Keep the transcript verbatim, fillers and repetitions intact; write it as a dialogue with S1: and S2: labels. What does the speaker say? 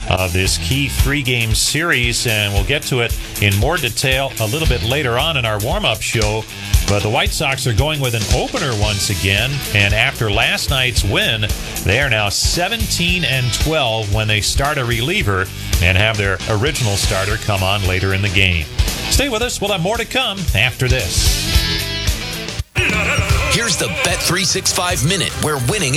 S1: of this key three-game series, and we'll get to it in more detail a little bit later on in our warm-up show. But the White Sox are going with an opener once again, and after last night's win, they are now seventeen and twelve when they start a reliever and have their original starter come on later in the game. Stay with us. We'll have more to come after this.
S2: Here's the Bet three sixty-five Minute, where winning